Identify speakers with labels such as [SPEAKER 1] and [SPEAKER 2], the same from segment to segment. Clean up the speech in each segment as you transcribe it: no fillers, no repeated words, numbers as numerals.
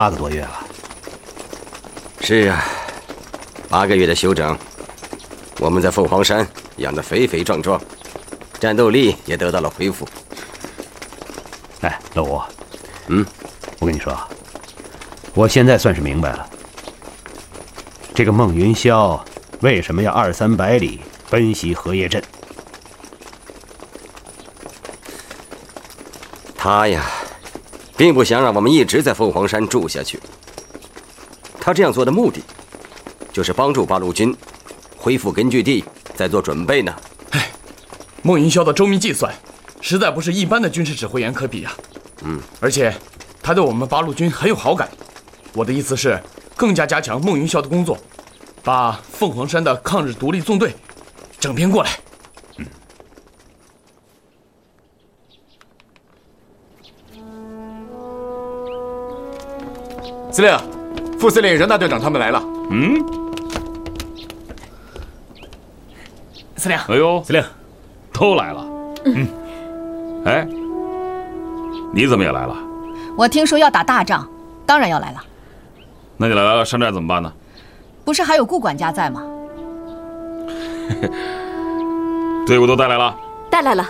[SPEAKER 1] 8个多月了。
[SPEAKER 2] 是啊，8个月的休整，我们在凤凰山养得肥肥壮壮，战斗力也得到了恢复。
[SPEAKER 1] 哎，老吴，我跟你说，我现在算是明白了，这个孟云霄为什么要2、300里奔袭荷叶镇。
[SPEAKER 2] 他呀，并不想让我们一直在凤凰山住下去。他这样做的目的，就是帮助八路军恢复根据地，在做准备呢。
[SPEAKER 3] 哎，孟云霄的周密计算，实在不是一般的军事指挥员可比啊。而且他对我们八路军很有好感。我的意思是，更加加强孟云霄的工作，把凤凰山的抗日独立纵队整编过来。
[SPEAKER 4] 司令，副司令任大队长他们来了。
[SPEAKER 3] 司令，
[SPEAKER 5] 哎呦，司令，都来了。哎，你怎么也来了？
[SPEAKER 6] 我听说要打大仗，当然要来了。
[SPEAKER 5] 那你来了山寨怎么办呢？
[SPEAKER 6] 不是还有顾管家在吗？
[SPEAKER 5] 队伍都带来了？
[SPEAKER 7] 带来了。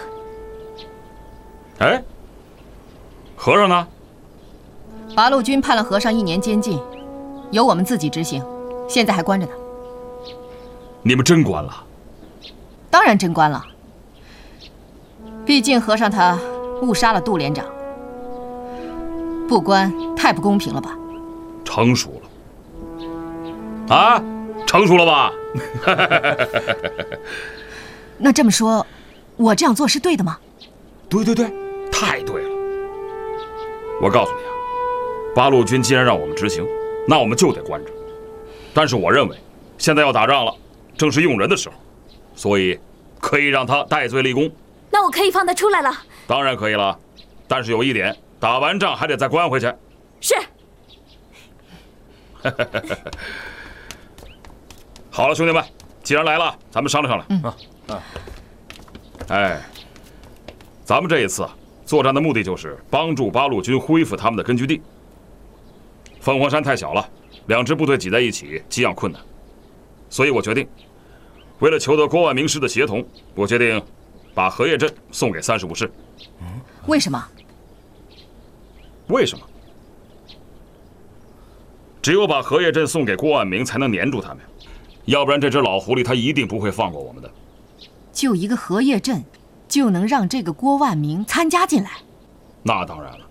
[SPEAKER 5] 哎，和尚呢？
[SPEAKER 6] 八路军判了和尚1年监禁，由我们自己执行，现在还关着呢。
[SPEAKER 5] 你们真关了？
[SPEAKER 6] 当然真关了。毕竟和尚他误杀了杜连长，不关太不公平了吧？
[SPEAKER 5] 成熟了。啊，成熟了吧？
[SPEAKER 6] 那这么说，我这样做是对的吗？
[SPEAKER 5] 对对对，太对了。我告诉你啊，八路军既然让我们执行，那我们就得关着。但是我认为，现在要打仗了，正是用人的时候，所以可以让他戴罪立功。
[SPEAKER 7] 那我可以放他出来了？
[SPEAKER 5] 当然可以了，但是有一点，打完仗还得再关回去。
[SPEAKER 7] 是。
[SPEAKER 5] 好了，兄弟们，既然来了，咱们商量商量。哎，咱们这一次作战的目的就是帮助八路军恢复他们的根据地。凤凰山太小了，2支部队挤在一起，给养困难，所以我决定，为了求得郭万明师的协同，我决定把荷叶镇送给35师。
[SPEAKER 6] 为什么？
[SPEAKER 5] 为什么？只有把荷叶镇送给郭万明，才能黏住他们，要不然这只老狐狸他一定不会放过我们的。
[SPEAKER 6] 就一个荷叶镇，就能让这个郭万明参加进来？
[SPEAKER 5] 那当然了。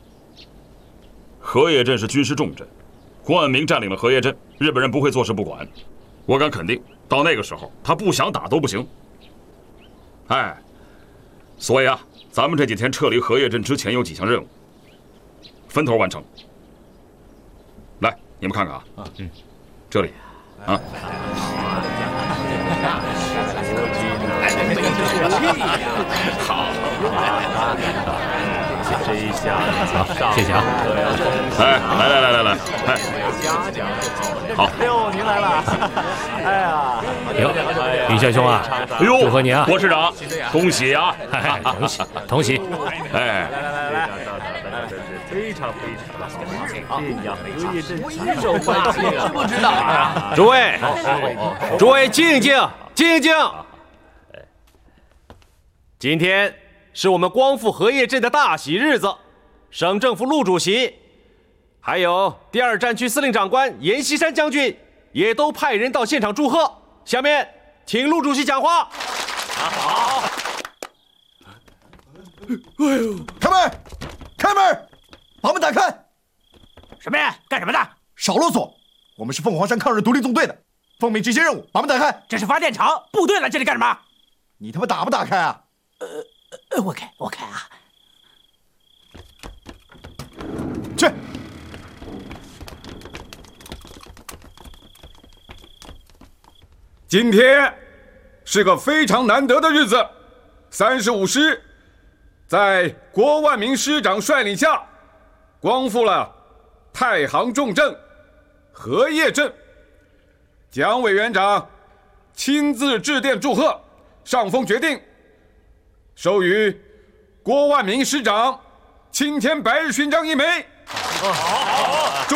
[SPEAKER 5] 荷叶镇是军事重镇，郭万明占领了荷叶镇，日本人不会坐视不管。我敢肯定，到那个时候，他不想打都不行。哎，所以啊，咱们这几天撤离荷叶镇之前有几项任务，分头完成。来，你们看看啊，这里，啊。
[SPEAKER 8] 好，这一下，
[SPEAKER 1] 谢谢啊！
[SPEAKER 5] 哎，来，哎，好。
[SPEAKER 8] 哎呦，您来了！哎呀，
[SPEAKER 1] 云霄兄啊，
[SPEAKER 5] 哎呦，
[SPEAKER 1] 祝贺你啊，
[SPEAKER 5] 郭师长，恭喜啊！
[SPEAKER 1] 同喜！
[SPEAKER 5] 哎，
[SPEAKER 8] 来，非常好，这样荷叶镇举手欢庆啊！不知道啊！
[SPEAKER 9] 诸位，静静！今天是我们光复荷叶镇的大喜日子，省政府陆主席，还有第2战区司令长官阎锡山将军，也都派人到现场祝贺。下面，请陆主席讲话。
[SPEAKER 8] 好。
[SPEAKER 4] 哎呦！开门！把门打开！
[SPEAKER 8] 什么呀？干什么的？
[SPEAKER 4] 少啰嗦！我们是凤凰山抗日独立纵队的，奉命执行任务。把门打开！
[SPEAKER 8] 这是发电厂，部队来这里干什么？
[SPEAKER 4] 你他妈打不打开啊？
[SPEAKER 8] 我开啊！
[SPEAKER 4] 去！
[SPEAKER 10] 今天是个非常难得的日子，35师在郭万明师长率领下，光复了太行重镇荷叶镇。蒋委员长亲自致电祝贺，上峰决定授予郭万明师长青天白日勋章1枚， 好，祝